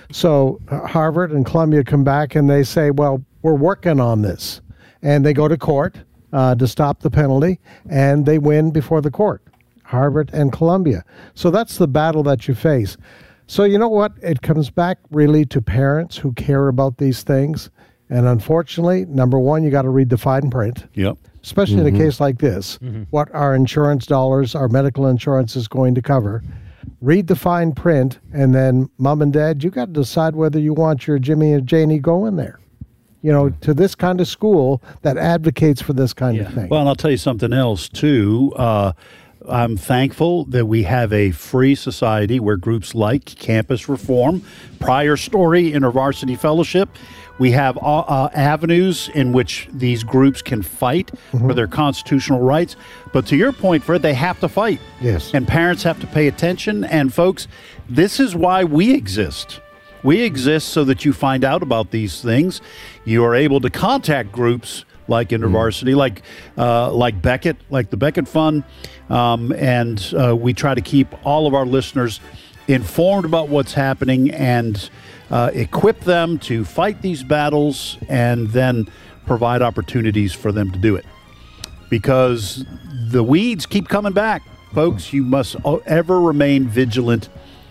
S3: So uh, Harvard and Columbia come back and they say, well, we're working on this. And they go to court Uh, to stop the penalty, and they win before the court, Harvard and Columbia. So that's the battle that you face. So you know what? It comes back really to parents who care about these things. And unfortunately, number one, you got to read the fine print.
S1: Yep.
S3: Especially mm-hmm. in a case like this, mm-hmm. what our insurance dollars, our medical insurance is going to cover. Read the fine print, and then mom and dad, you got to decide whether you want your Jimmy and Janie going there. You know, to this kind of school that advocates for this kind
S1: yeah.
S3: of thing.
S1: Well, and I'll tell you something else, too. Uh, I'm thankful that we have a free society where groups like Campus Reform, Prior Story, InterVarsity Fellowship, we have uh, uh, avenues in which these groups can fight mm-hmm. for their constitutional rights. But to your point, Fred, they have to fight.
S3: Yes.
S1: And parents have to pay attention. And, folks, this is why we exist. We exist so that you find out about these things. You are able to contact groups like InterVarsity, mm. like uh, like Beckett, like the Beckett Fund, um, and uh, we try to keep all of our listeners informed about what's happening and uh, equip them to fight these battles and then provide opportunities for them to do it. Because the weeds keep coming back, folks. You must ever remain vigilant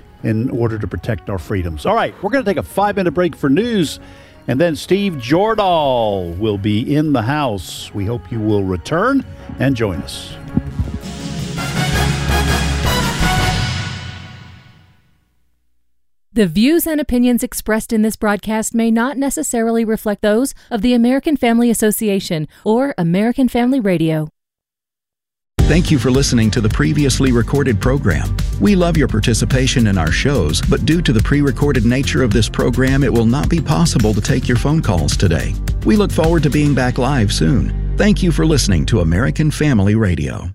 S1: in order to protect our freedoms. All right, we're going to take a five-minute break for news, and then Steve Jordahl will be in the house. We hope you will return and join us.
S13: The views and opinions expressed in this broadcast may not necessarily reflect those of the American Family Association or American Family Radio.
S14: Thank you for listening to the previously recorded program. We love your participation in our shows, but due to the pre-recorded nature of this program, it will not be possible to take your phone calls today. We look forward to being back live soon. Thank you for listening to American Family Radio.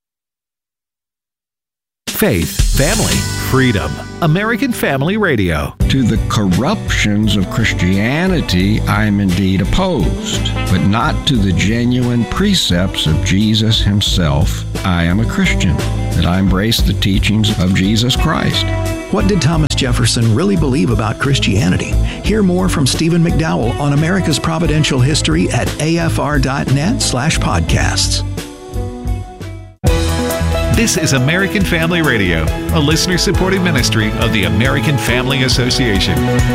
S9: Faith, family, freedom. American Family Radio.
S15: To the corruptions of Christianity, I am indeed opposed, but not to the genuine precepts of Jesus himself. I am a Christian, that I embrace the teachings of Jesus Christ.
S14: What did Thomas Jefferson really believe about Christianity? Hear more from Stephen McDowell on America's Providential History at afr.net slash podcasts.
S9: This is American Family Radio, a listener-supported ministry of the American Family Association.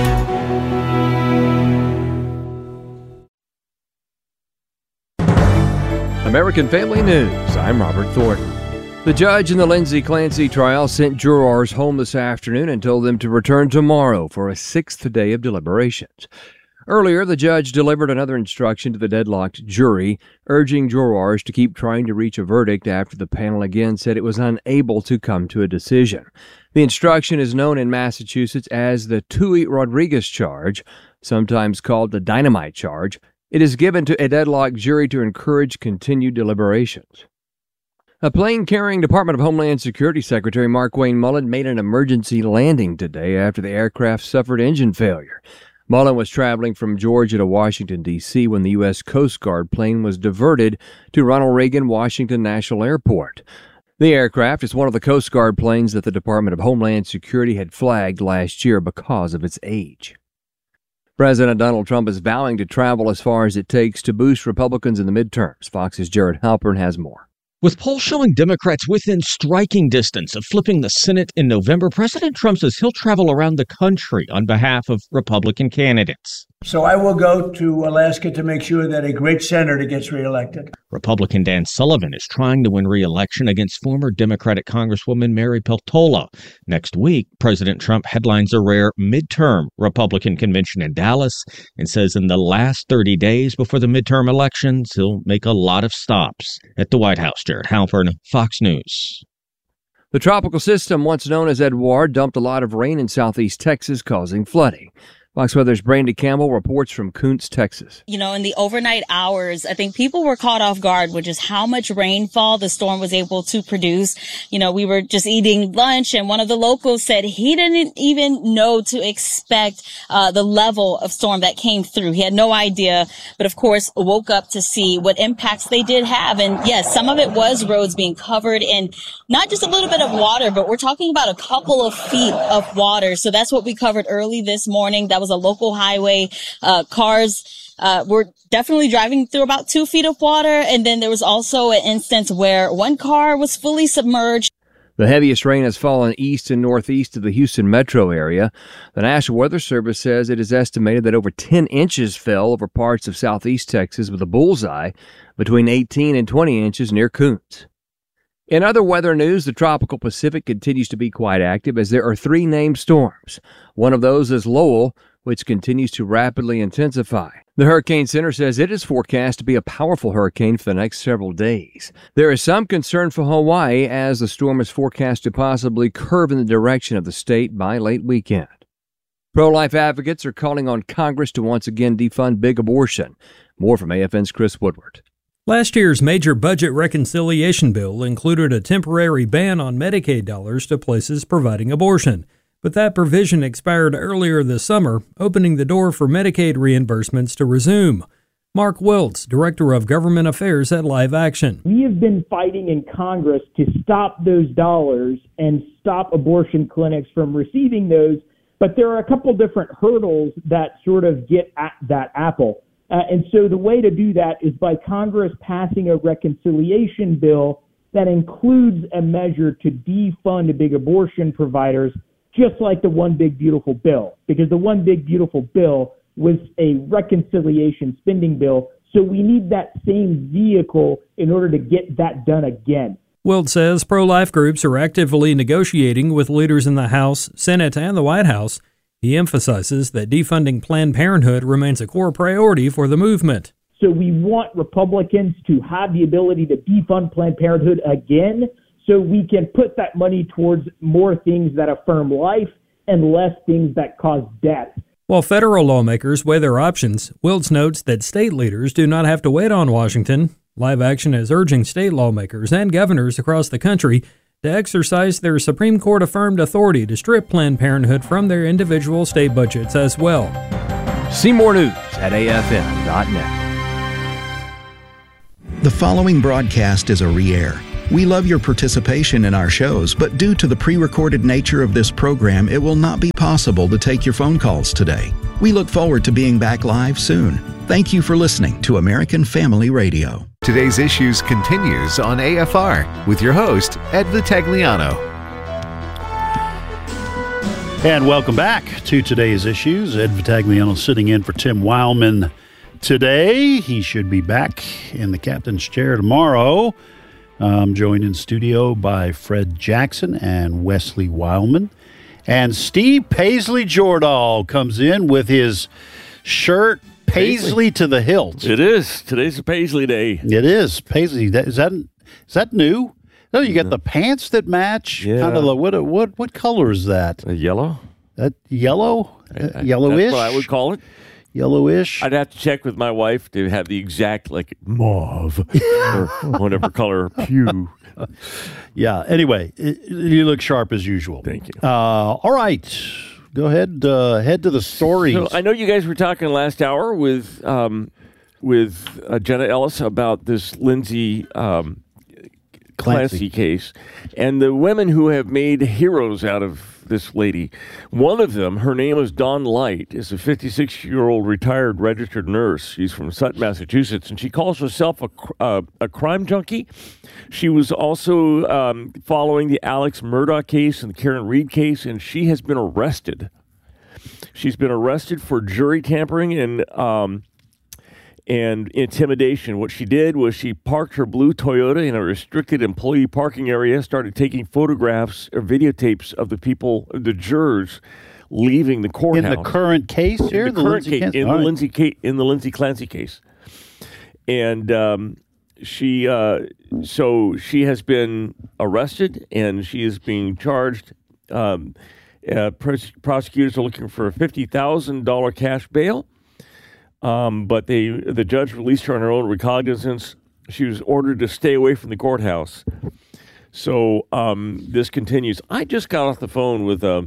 S16: American Family News, I'm Robert Thornton. The judge in the Lindsay Clancy trial sent jurors home this afternoon and told them to return tomorrow for a sixth day of deliberations. Earlier, the judge delivered another instruction to the deadlocked jury, urging jurors to keep trying to reach a verdict after the panel again said it was unable to come to a decision. The instruction is known in Massachusetts as the Tui Rodriguez charge, sometimes called the dynamite charge. It is given to a deadlocked jury to encourage continued deliberations. A plane carrying Department of Homeland Security Secretary Markwayne Mullin made an emergency landing today after the aircraft suffered engine failure. Mullin was traveling from Georgia to Washington, D C when the U S Coast Guard plane was diverted to Ronald Reagan Washington National Airport. The aircraft is one of the Coast Guard planes that the Department of Homeland Security had flagged last year because of its age. President Donald Trump is vowing to travel as far as it takes to boost Republicans in the midterms. Fox's Jared Halpern has more.
S17: With polls showing Democrats within striking distance of flipping the Senate in November, President Trump says he'll travel around the country on behalf of Republican candidates.
S18: So I will go to Alaska to make sure that a great senator gets reelected.
S17: Republican Dan Sullivan is trying to win re-election against former Democratic Congresswoman Mary Peltola. Next week, President Trump headlines a rare midterm Republican convention in Dallas and says in the last thirty days before the midterm elections, he'll make a lot of stops at the White House. Jared Halpern, Fox News.
S16: The tropical system, once known as Edouard, dumped a lot of rain in southeast Texas, causing flooding. Fox Weather's Brandy Campbell reports from Kuntz, Texas.
S19: You know, in the overnight hours, I think people were caught off guard with just how much rainfall the storm was able to produce. You know, we were just eating lunch and one of the locals said he didn't even know to expect uh, the level of storm that came through. He had no idea, but of course woke up to see what impacts they did have. And yes, some of it was roads being covered in not just a little bit of water, but we're talking about a couple of feet of water. So that's what we covered early this morning. That was a local highway. Uh, cars uh, were definitely driving through about two feet of water. And then there was also an instance where one car was fully submerged.
S16: The heaviest rain has fallen east and northeast of the Houston metro area. The National Weather Service says it is estimated that over ten inches fell over parts of southeast Texas with a bullseye between eighteen and twenty inches near Kuntz. In other weather news, the tropical Pacific continues to be quite active as there are three named storms. One of those is Lowell, which continues to rapidly intensify. The Hurricane Center says it is forecast to be a powerful hurricane for the next several days. There is some concern for Hawaii as the storm is forecast to possibly curve in the direction of the state by late weekend. Pro-life advocates are calling on Congress to once again defund big abortion. More from A F N's Chris Woodward.
S20: Last year's major budget reconciliation bill included a temporary ban on Medicaid dollars to places providing abortion. But that provision expired earlier this summer, opening the door for Medicaid reimbursements to resume. Mark Wiltz, Director of Government Affairs at Live Action.
S21: We have been fighting in Congress to stop those dollars and stop abortion clinics from receiving those, but there are a couple different hurdles that sort of get at that apple. Uh, and so the way to do that is by Congress passing a reconciliation bill that includes a measure to defund big abortion providers, just like the One Big Beautiful Bill, because the One Big Beautiful Bill was a reconciliation spending bill. So we need that same vehicle in order to get that done again.
S20: Wilt says pro-life groups are actively negotiating with leaders in the House, Senate, and the White House. He emphasizes that defunding Planned Parenthood remains a core priority for the movement.
S21: So we want Republicans to have the ability to defund Planned Parenthood again, so we can put that money towards more things that affirm life and less things that cause death.
S20: While federal lawmakers weigh their options, Wiltz notes that state leaders do not have to wait on Washington. Live Action is urging state lawmakers and governors across the country to exercise their Supreme Court-affirmed authority to strip Planned Parenthood from their individual state budgets as well.
S16: See more news at A F M dot net.
S14: The following broadcast is a re-air. We love your participation in our shows, but due to the pre-recorded nature of this program, it will not be possible to take your phone calls today. We look forward to being back live soon. Thank you for listening to American Family Radio.
S9: Today's Issues continues on A F R with your host, Ed Vitagliano.
S1: And welcome back to Today's Issues. Ed Vitagliano sitting in for Tim Wildman today. He should be back in the captain's chair tomorrow. I'm joined in studio by Fred Jackson and Wesley Wildman. And Steve Paisley-Jordahl comes in with his shirt Paisley, Paisley to the hilt.
S5: It is. Today's a Paisley day.
S1: It is. Paisley. That, is, that, is that new? No, you got the pants that match.
S5: Yeah.
S1: Kind of the, what, what, what color is that?
S5: A yellow.
S1: That yellow?
S5: I, I,
S1: yellowish?
S5: That's what I would call it.
S1: Yellowish.
S5: I'd have to check with my wife to have the exact, like, mauve or whatever color hue.
S1: Yeah. Anyway, it, you look sharp as usual.
S5: Thank you.
S1: Uh, all right. Go ahead. Uh, head to the stories.
S5: So I know you guys were talking last hour with um, with uh, Jenna Ellis about this Lindsay um, Clancy. Clancy case and the women who have made heroes out of this lady. One of them, her name is Dawn Light, is a fifty-six-year-old retired registered nurse. She's from Sutton, Massachusetts, and she calls herself a, uh, a crime junkie. She was also um, following the Alex Murdaugh case and the Karen Reed case, and she has been arrested. She's been arrested for jury tampering and um, and intimidation. What she did was she parked her blue Toyota in a restricted employee parking area, started taking photographs or videotapes of the people, the jurors, leaving the courthouse.
S1: In the current case here?
S5: In the,
S1: the
S5: current
S1: Lindsay
S5: case, in
S1: All
S5: the
S1: right.
S5: Lindsay case, in the Lindsay Clancy case. And um, she, uh, so she has been arrested and she is being charged. Um, uh, pros- prosecutors are looking for a fifty thousand dollars cash bail. Um, but they, the judge released her on her own recognizance. She was ordered to stay away from the courthouse. So um, this continues. I just got off the phone with a,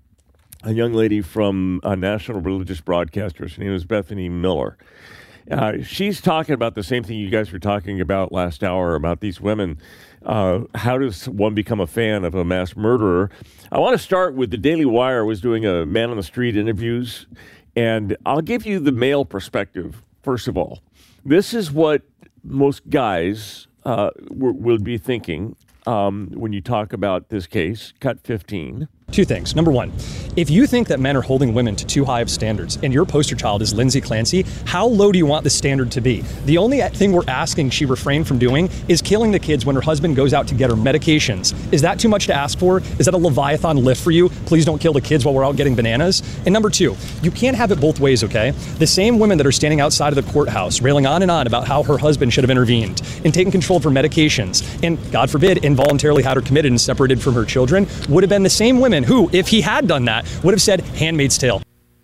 S5: a young lady from a national religious broadcaster. Her name is Bethany Miller. Uh, she's talking about the same thing you guys were talking about last hour about these women. Uh, how does one become a fan of a mass murderer? I want to start with the Daily Wire was doing a man on the street interviews. And I'll give you the male perspective, first of all. This is what most guys uh, w- will be thinking um, when you talk about this case, Cut fifteen.
S22: Two things. Number one, if you think that men are holding women to too high of standards and your poster child is Lindsay Clancy, how low do you want the standard to be? The only thing we're asking she refrain from doing is killing the kids when her husband goes out to get her medications. Is that too much to ask for? Is that a Leviathan lift for you? Please don't kill the kids while we're out getting bananas. And number two, you can't have it both ways, okay? The same women that are standing outside of the courthouse railing on and on about how her husband should have intervened and taken control of her medications and, God forbid, involuntarily had her committed and separated from her children would have been the same women who, if he had done that, would have said Handmaid's Tale.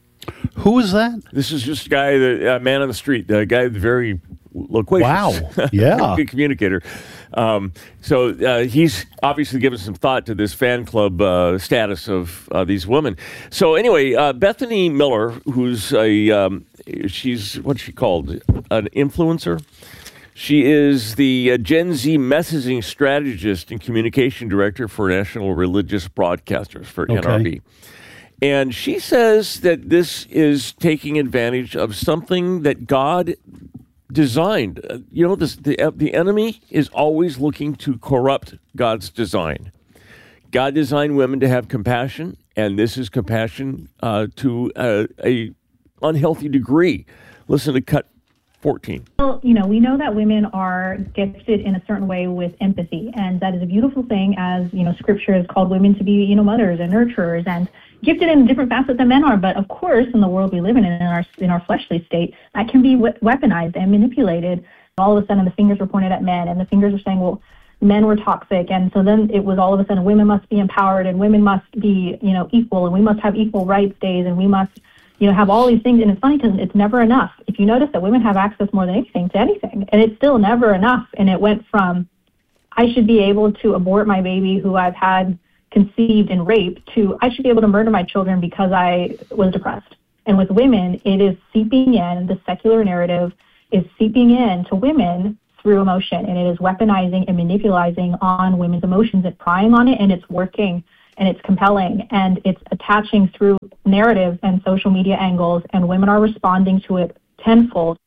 S1: Who is that?
S5: This is just a guy, the uh, man on the street, the guy very loquacious.
S1: Wow. Yeah.
S5: Good communicator. Um, so uh, he's obviously given some thought to this fan club uh, status of uh, these women. So anyway, uh, Bethany Miller, who's a, um, she's, what's she called? An influencer? She is the uh, Gen Z messaging strategist and communication director for National Religious Broadcasters, for N R B.
S1: Okay.
S5: And she says that this is taking advantage of something that God designed. Uh, you know, this, the, uh, the enemy is always looking to corrupt God's design. God designed women to have compassion, and this is compassion uh, to uh, a unhealthy degree. Listen to Cut fourteen.
S6: Well, you know, we know that women are gifted in a certain way with empathy, and that is a beautiful thing, as, you know, Scripture has called women to be, you know, mothers and nurturers and gifted in different facets than men are. But of course, in the world we live in, in our in our fleshly state, that can be we- weaponized and manipulated. All of a sudden, the fingers were pointed at men, and the fingers were saying, well, men were toxic, and so then it was all of a sudden women must be empowered, and women must be, you know, equal, and we must have equal rights days, and we must, you know, have all these things. And it's funny because it's never enough. If you notice that women have access more than anything to anything, and it's still never enough. And it went from, I should be able to abort my baby who I've had conceived and raped, to I should be able to murder my children because I was depressed. And with women, it is seeping in, the secular narrative is seeping in to women through emotion, and it is weaponizing and manipulating on women's emotions. It's prying on it, and it's working, and it's compelling, and it's attaching through narratives and social media angles, and women are responding to it tenfold.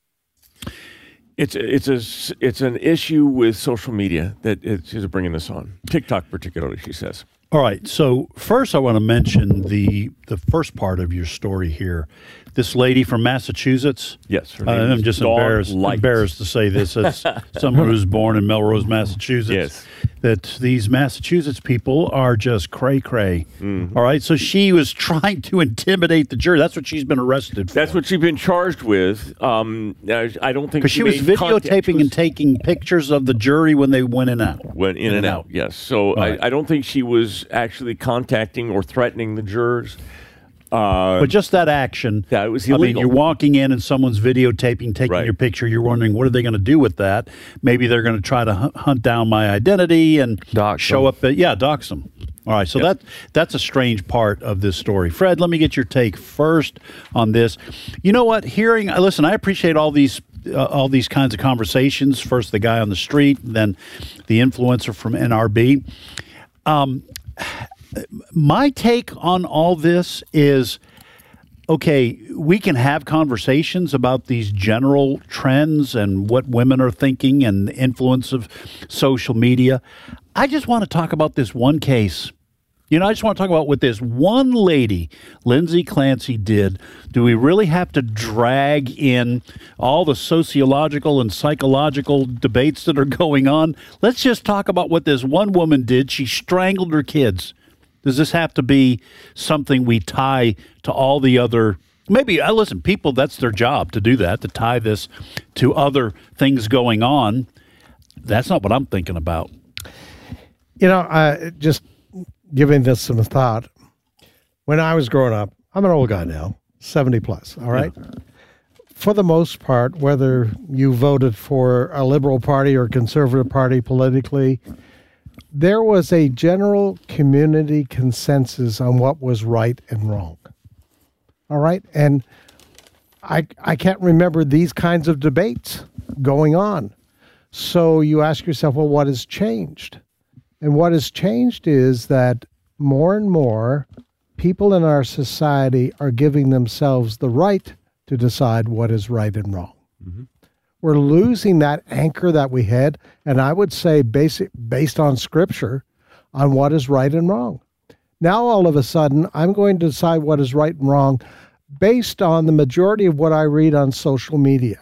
S5: It's it's a it's an issue with social media that is bringing this on. TikTok particularly, she says.
S1: All right. So first, I want to mention the the first part of your story here. This lady from Massachusetts.
S5: Yes, her
S1: uh,
S5: name
S1: I'm
S5: is
S1: just
S5: Dawn
S1: embarrassed
S5: Light.
S1: embarrassed to say this as someone who's born in Melrose, Massachusetts.
S5: Yes.
S1: That these Massachusetts people are just cray cray.
S5: Mm-hmm.
S1: All right. So she was trying to intimidate the jury. That's what she's been arrested for.
S5: That's what she's been charged with. Um, I don't think
S1: Because she, was
S5: made contact.
S1: videotaping
S5: She was-
S1: and taking pictures of the jury when they went in and out.
S5: Went in, and out. Yes. So
S1: Right.
S5: I, I don't think she was actually contacting or threatening the jurors. Uh,
S1: But just that action.
S5: Yeah, it was
S1: I mean,
S5: illegal.
S1: you're walking in and someone's videotaping, taking your picture. You're wondering, what are they going to do with that? Maybe they're going to try to hunt, hunt down my identity and show up. At, yeah, dox them. All right, so that that's a strange part of this story. Fred, let me get your take first on this. You know what? Hearing, uh, listen, I appreciate all these uh, all these kinds of conversations. First, the guy on the street, then the influencer from N R B. Um, my take on all this is, okay, we can have conversations about these general trends and what women are thinking and the influence of social media. I just want to talk about this one case. You know, I just want to talk about what this one lady, Lindsay Clancy, did. Do we really have to drag in all the sociological and psychological debates that are going on? Let's just talk about what this one woman did. She strangled her kids. Does this have to be something we tie to all the other? Maybe, uh, listen, people, that's their job to do that, to tie this to other things going on. That's not what I'm thinking about.
S3: You know, uh, just giving this some thought. When I was growing up, I'm an old guy now, seventy plus, all right? Yeah. For the most part, whether you voted for a liberal party or conservative party politically, there was a general community consensus on what was right and wrong. All right? And I I can't remember these kinds of debates going on. So you ask yourself, well, what has changed? And what has changed is that more and more people in our society are giving themselves the right to decide what is right and wrong. Mm-hmm. We're losing that anchor that we had, and I would say basic, based on Scripture, on what is right and wrong. Now, all of a sudden, I'm going to decide what is right and wrong based on the majority of what I read on social media.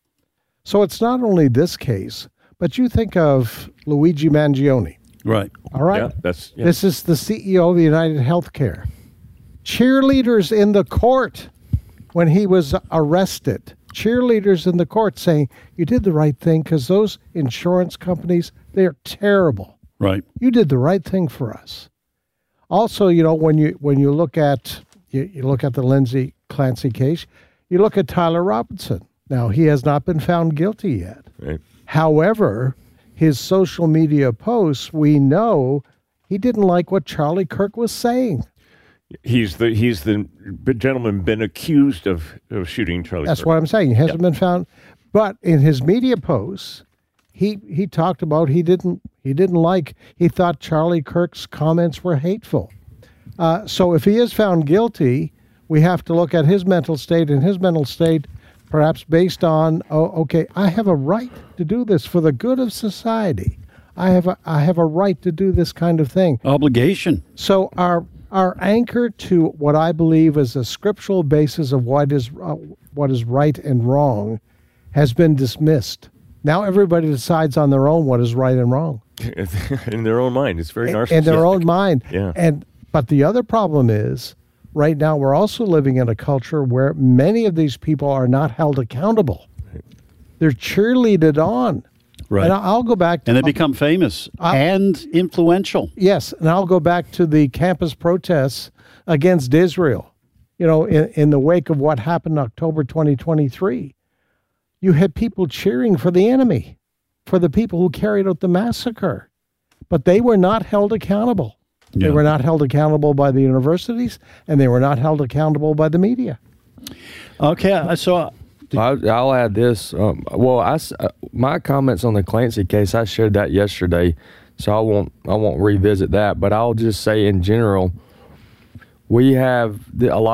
S3: So it's not only this case, but you think of Luigi Mangione.
S1: Right.
S3: All right?
S5: Yeah, that's, yeah.
S3: This is the C E O of the United Healthcare. Cheerleaders in the court when he was arrested. Cheerleaders in the court saying, you did the right thing because those insurance companies, they're terrible.
S1: Right.
S3: You did the right thing for us. Also, you know, when you when you look at you, you look at the Lindsay Clancy case, you look at Tyler Robinson. Now, he has not been found guilty yet.
S5: Right.
S3: However, his social media posts, we know he didn't like what Charlie Kirk was saying.
S5: He's the he's the gentleman been accused of, of shooting Charlie
S3: That's
S5: Kirk.
S3: what I'm saying. He hasn't yep. been found. But in his media posts, he he talked about he didn't he didn't like he thought Charlie Kirk's comments were hateful. Uh, so if he is found guilty, we have to look at his mental state, and his mental state perhaps based on, oh, okay, I have a right to do this for the good of society. I have a I have a right to do this kind of thing.
S1: Obligation.
S3: So our our anchor to what I believe is a scriptural basis of what is uh, what is right and wrong has been dismissed. Now everybody decides on their own what is right and wrong.
S5: In their own mind. It's very narcissistic.
S3: In their own mind.
S5: Yeah.
S3: And but the other problem is, right now we're also living in a culture where many of these people are not held accountable. Right. They're cheerleaded on.
S1: Right.
S3: And I'll go back to...
S1: And they become famous I'll, and influential.
S3: Yes. And I'll go back to the campus protests against Israel. You know, in, in the wake of what happened in October twenty twenty-three, you had people cheering for the enemy, for the people who carried out the massacre. But they were not held accountable. Yeah. They were not held accountable by the universities, and they were not held accountable by the media.
S1: Okay, I saw...
S2: I'll, I'll add this. Um, well, I, uh, my comments on the Clancy case, I shared that yesterday, so I won't I won't revisit that. But I'll just say in general, we have the, a lot